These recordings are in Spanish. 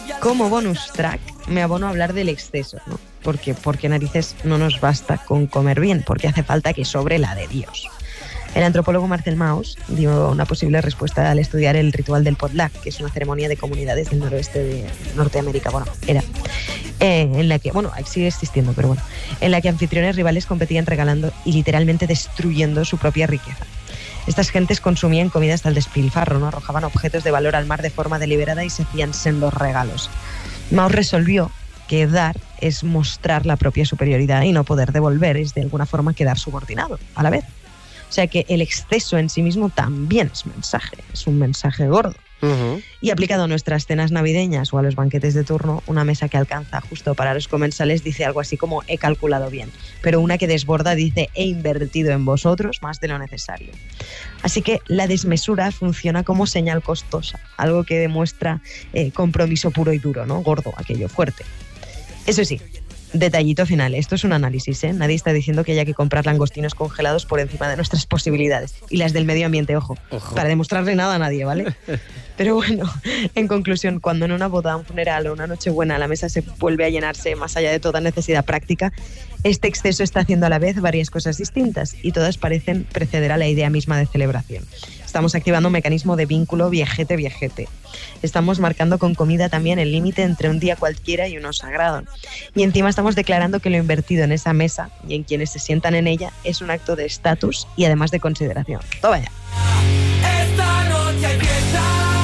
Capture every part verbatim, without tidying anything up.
Como bonus track me abono a hablar del exceso, ¿no? Porque, porque narices no nos basta con comer bien, porque hace falta que sobre la de Dios. El antropólogo Marcel Mauss dio una posible respuesta al estudiar el ritual del potluck, que es una ceremonia de comunidades del noroeste de Norteamérica, bueno, era, eh, en la que, bueno, sigue existiendo, pero bueno, en la que anfitriones rivales competían regalando y literalmente destruyendo su propia riqueza. Estas gentes consumían comida hasta el despilfarro, ¿no? Arrojaban objetos de valor al mar de forma deliberada y se hacían sendos regalos. Mauss resolvió que dar es mostrar la propia superioridad y no poder devolver es de alguna forma quedar subordinado a la vez. O sea que el exceso en sí mismo también es mensaje, es un mensaje gordo. Uh-huh. Y aplicado a nuestras cenas navideñas o a los banquetes de turno, una mesa que alcanza justo para los comensales dice algo así como he calculado bien, pero una que desborda dice he invertido en vosotros más de lo necesario. Así que la desmesura funciona como señal costosa, algo que demuestra eh, compromiso puro y duro, ¿no? Gordo, aquello, fuerte. Eso sí, detallito final, esto es un análisis, ¿eh? Nadie está diciendo que haya que comprar langostinos congelados por encima de nuestras posibilidades. Y las del medio ambiente, ojo, ojo. Para demostrarle nada a nadie, ¿vale? Pero bueno, en conclusión, cuando en una boda, un funeral o una nochebuena la mesa se vuelve a llenarse más allá de toda necesidad práctica, este exceso está haciendo a la vez varias cosas distintas y todas parecen preceder a la idea misma de celebración. Estamos activando un mecanismo de vínculo viejete-viejete. Estamos marcando con comida también el límite entre un día cualquiera y uno sagrado. Y encima estamos declarando que lo invertido en esa mesa y en quienes se sientan en ella es un acto de estatus y además de consideración. Toma ya. Esta noche hay fiesta.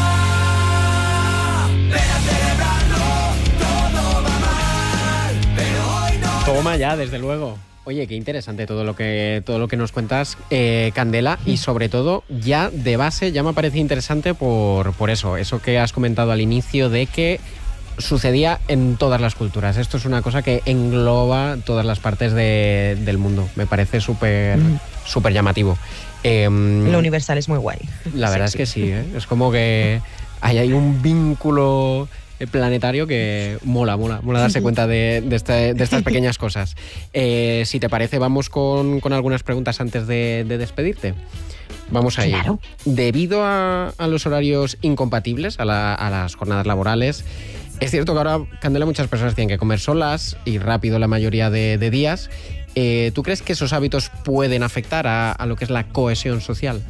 Ven a celebrarlo. Todo va mal, pero hoy no. Toma ya, desde luego. Oye, qué interesante todo lo que todo lo que nos cuentas, eh, Candela, y sobre todo ya de base ya me parece interesante por, por eso, eso que has comentado al inicio de que sucedía en todas las culturas. Esto es una cosa que engloba todas las partes de, del mundo. Me parece súper mm. súper llamativo. Eh, lo universal es muy guay. La verdad sí, es que sí, ¿eh? Es como que hay, hay un vínculo planetario que mola, mola, mola darse cuenta de, de, este, de estas pequeñas cosas. Eh, si te parece, vamos con, con algunas preguntas antes de, de despedirte. Vamos a ir. Claro. Debido a, a los horarios incompatibles, a, la, a las jornadas laborales, es cierto que ahora, Candela, muchas personas tienen que comer solas y rápido la mayoría de, de días. Eh, ¿Tú crees que esos hábitos pueden afectar a, a lo que es la cohesión social?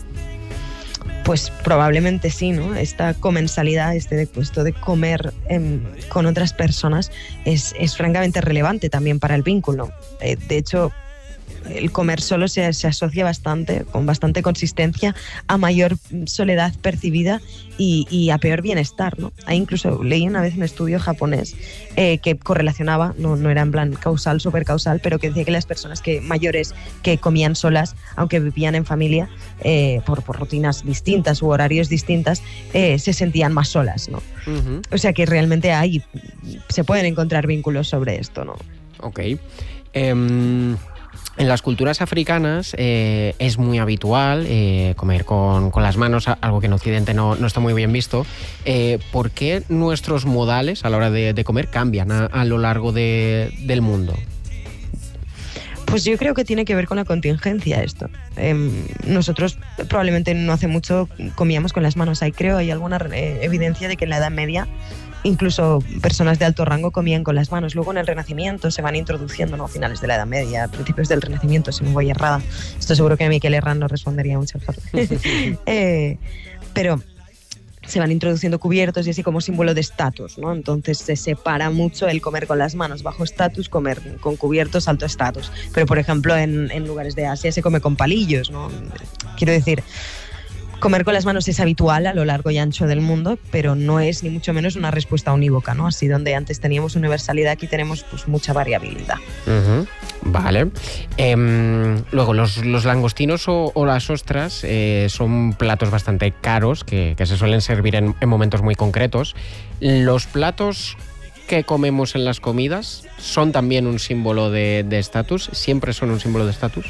Pues probablemente sí, ¿no? Esta comensalidad, este de, esto de comer eh, con otras personas es, es francamente relevante también para el vínculo. Eh, de hecho, el comer solo se, se asocia bastante, con bastante consistencia, a mayor soledad percibida y, y a peor bienestar, ¿no? Ahí incluso leí una vez un estudio japonés eh, que correlacionaba, no, no era en plan causal, supercausal, pero que decía que las personas que mayores que comían solas, aunque vivían en familia, eh, por, por rutinas distintas u horarios distintas, eh, se sentían más solas, ¿no? Uh-huh. O sea que realmente hay, se pueden encontrar vínculos sobre esto, ¿no? Ok. Um... En las culturas africanas eh, es muy habitual eh, comer con, con las manos, algo que en Occidente no, no está muy bien visto. Eh, ¿Por qué nuestros modales a la hora de, de comer cambian a, a lo largo de, del mundo? Pues yo creo que tiene que ver con la contingencia esto. Eh, nosotros probablemente no hace mucho comíamos con las manos. Ahí creo hay alguna eh, evidencia de que en la Edad Media incluso personas de alto rango comían con las manos. Luego en el Renacimiento se van introduciendo, ¿no? Finales de la Edad Media, principios del Renacimiento, si me voy errada. Esto seguro que Miquel Herrán nos respondería mucho mejor. eh, pero se van introduciendo cubiertos y así como símbolo de estatus, ¿no? Entonces se separa mucho el comer con las manos, bajo estatus, comer con cubiertos, alto estatus. Pero por ejemplo en, en lugares de Asia se come con palillos, ¿no? Quiero decir, comer con las manos es habitual a lo largo y ancho del mundo, pero no es ni mucho menos una respuesta unívoca, ¿no? Así donde antes teníamos universalidad, aquí tenemos pues mucha variabilidad. Uh-huh. Vale. Eh, luego, los, los langostinos o, o las ostras eh, son platos bastante caros que, que se suelen servir en, en momentos muy concretos. ¿Los platos que comemos en las comidas son también un símbolo de estatus? ¿Siempre son un símbolo de estatus?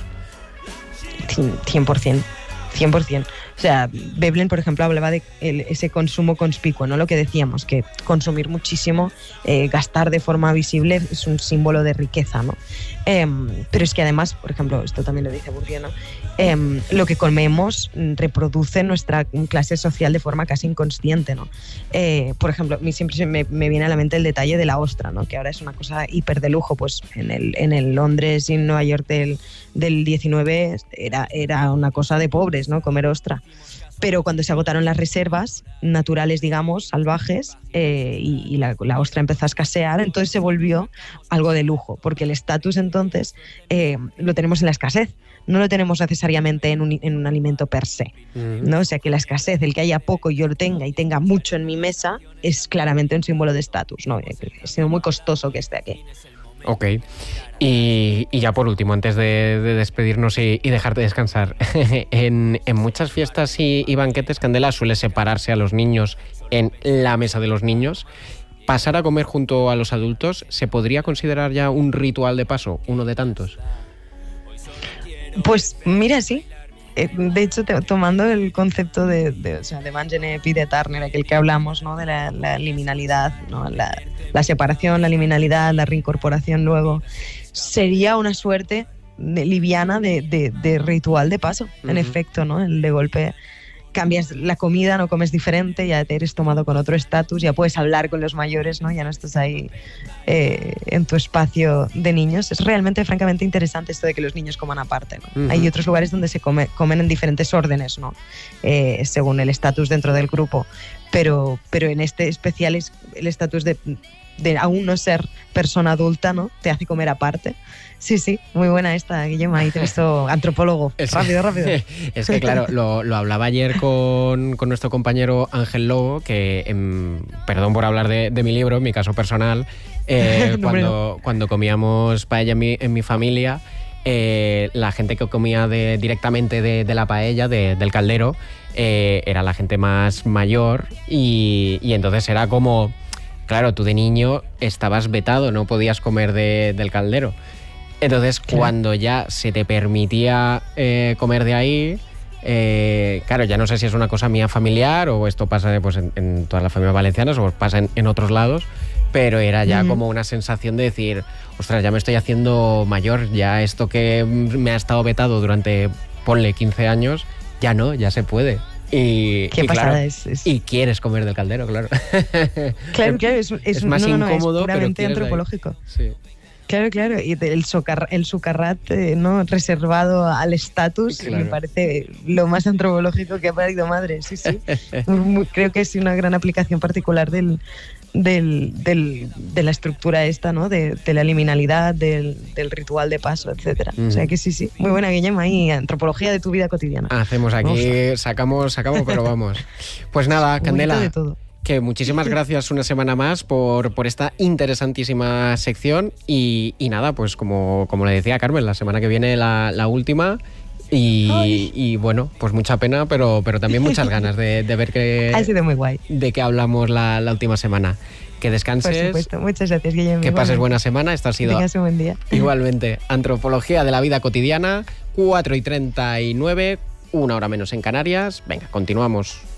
cien por ciento. cien por ciento. O sea, Veblen, por ejemplo, hablaba de el, ese consumo conspicuo, ¿no? Lo que decíamos, que consumir muchísimo, eh, gastar de forma visible es un símbolo de riqueza, ¿no? Eh, pero es que además, por ejemplo, esto también lo dice Bourdieu, ¿no? eh, lo que comemos reproduce nuestra clase social de forma casi inconsciente, ¿no? Eh, por ejemplo, a mí siempre se me, me viene a la mente el detalle de la ostra, ¿no? Que ahora es una cosa hiper de lujo, pues en el, en el Londres y en Nueva York del, del diecinueve era, era una cosa de pobres, ¿no? Comer ostra. Pero cuando se agotaron las reservas naturales, digamos, salvajes, eh, y, y la, la ostra empezó a escasear, entonces se volvió algo de lujo, porque el estatus entonces eh, lo tenemos en la escasez, no lo tenemos necesariamente en un, en un alimento per se, Mm. ¿no? O sea que la escasez, el que haya poco y yo lo tenga y tenga mucho en mi mesa, es claramente un símbolo de estatus, ¿no? Ha sido muy costoso que esté aquí. Ok. Y, y ya por último, antes de, de despedirnos y, y dejarte descansar, en, en muchas fiestas y, y banquetes, Candela, suele separarse a los niños en la mesa de los niños. ¿Pasar a comer junto a los adultos se podría considerar ya un ritual de paso, uno de tantos? Pues mira, sí. Eh, De hecho, te- tomando el concepto de, de, o sea, de Mangenep y de Turner, aquel que hablamos, ¿no? De la, la liminalidad, ¿no? la, la separación, la liminalidad, la reincorporación luego, sería una suerte de- liviana de, de- de ritual de paso, en Ujú. efecto, ¿no? El de golpe cambias la comida, no comes diferente, ya te eres tomado con otro estatus, ya puedes hablar con los mayores, ¿no? Ya no estás ahí eh, en tu espacio de niños. Es realmente, francamente, interesante esto de que los niños coman aparte, ¿no? Ujú. Hay otros lugares donde se come, comen en diferentes órdenes, ¿no? Eh, según el estatus dentro del grupo, pero, pero en este especial es el estatus de, de aún no ser persona adulta, ¿no? Te hace comer aparte. Sí, sí, muy buena esta, Guillermo, ahí te he visto antropólogo. Es- Rápido, rápido. Es que, claro, lo, lo hablaba ayer con, con nuestro compañero Ángel Lobo, que, em, perdón por hablar de, de mi libro, en mi caso personal, eh, No, hombre, cuando, cuando comíamos paella en mi, en mi familia, eh, la gente que comía de- directamente de, de la paella, de- del caldero, eh, era la gente más mayor y, y entonces era como, claro, tú de niño estabas vetado, no podías comer de- del caldero. Entonces, Claro. cuando ya se te permitía eh, comer de ahí, eh, claro, ya no sé si es una cosa mía familiar o esto pasa pues, en, en todas las familias valencianas o pasa en, en otros lados, pero era ya Ujú. como una sensación de decir, ostras, ya me estoy haciendo mayor, ya esto que me ha estado vetado durante, ponle, quince años, ya no, ya se puede. Y, Qué y pasada claro, es, es- y quieres comer del caldero, claro. Claro, claro, es, es, es más no, no, no, es incómodo, pero puramente quieres ahí. antropológico. Sí. Claro, claro, y de- el, socar, el sucarrat, eh, ¿no? Reservado al estatus, Claro. me parece lo más antropológico que ha parido madre, sí, sí. Muy- Creo que es una gran aplicación particular del, del, del- de la estructura esta, ¿no? De, de la liminalidad, del, del ritual de paso, etcétera. O sea Ujú. que sí, sí. Muy buena, Guillermo, ahí, antropología de tu vida cotidiana. Hacemos aquí, sacamos, sacamos, pero vamos. Pues nada, Un poquito Candela, de todo. que muchísimas gracias una semana más por, por esta interesantísima sección y, y nada, pues como, como le decía Carmen, la semana que viene la, la última y, Ay. y bueno, pues mucha pena, pero, pero también muchas ganas de, de ver que, Ha sido muy guay. de qué hablamos la, la última semana. Que Por descanses, supuesto. Muchas gracias, Guillermo. que pases igualmente. buena semana. Esta ha Que sido tengas un buen día. igualmente Antropología de la Vida Cotidiana, cuatro y treinta y nueve, una hora menos en Canarias. Venga, continuamos.